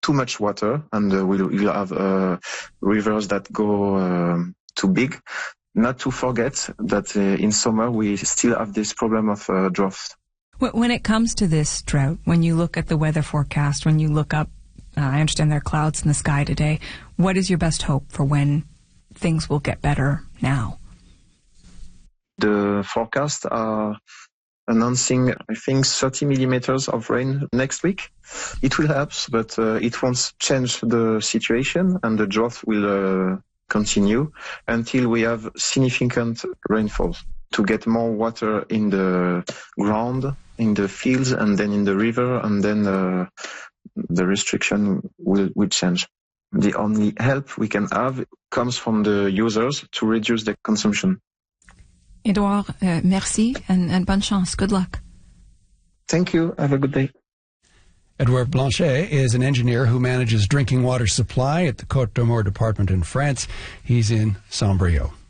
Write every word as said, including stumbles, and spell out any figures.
too much water, and uh, we'll, we'll have uh, rivers that go um, too big. Not to forget that uh, in summer we still have this problem of uh, drought. When it comes to this drought, when you look at the weather forecast, when you look up, uh, I understand there are clouds in the sky today, what is your best hope for when things will get better now? The forecasts are announcing, I think, thirty millimeters of rain next week. It will help, but uh, it won't change the situation, and the drought will uh, continue until we have significant rainfall to get more water in the ground, in the fields, and then in the river, and then uh, the restriction will, will change. The only help we can have comes from the users to reduce the consumption. Edouard, uh, merci and, and bonne chance. Good luck. Thank you. Have a good day. Edouard Blanchet is an engineer who manages drinking water supply at the Côte d'Armor department in France. He's in Saint-Brieuc.